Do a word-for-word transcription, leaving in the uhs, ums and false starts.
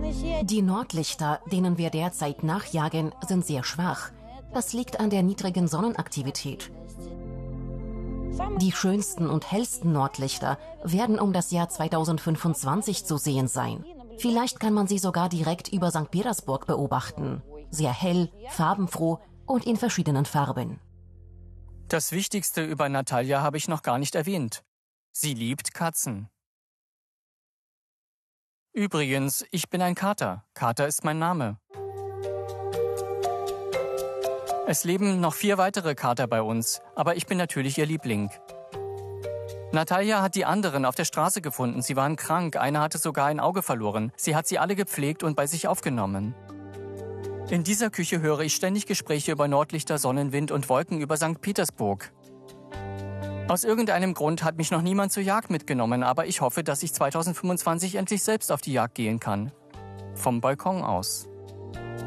Die Nordlichter, denen wir derzeit nachjagen, sind sehr schwach. Das liegt an der niedrigen Sonnenaktivität. Die schönsten und hellsten Nordlichter werden um das Jahr zweitausendfünfundzwanzig zu sehen sein. Vielleicht kann man sie sogar direkt über Sankt Petersburg beobachten. Sehr hell, farbenfroh und in verschiedenen Farben. Das Wichtigste über Natalja habe ich noch gar nicht erwähnt. Sie liebt Katzen. Übrigens, ich bin ein Kater. Kater ist mein Name. Es leben noch vier weitere Kater bei uns, aber ich bin natürlich ihr Liebling. Natalja hat die anderen auf der Straße gefunden. Sie waren krank, einer hatte sogar ein Auge verloren. Sie hat sie alle gepflegt und bei sich aufgenommen. In dieser Küche höre ich ständig Gespräche über Nordlichter, Sonnenwind und Wolken über Sankt Petersburg. Aus irgendeinem Grund hat mich noch niemand zur Jagd mitgenommen, aber ich hoffe, dass ich zweitausendfünfundzwanzig endlich selbst auf die Jagd gehen kann. Vom Balkon aus.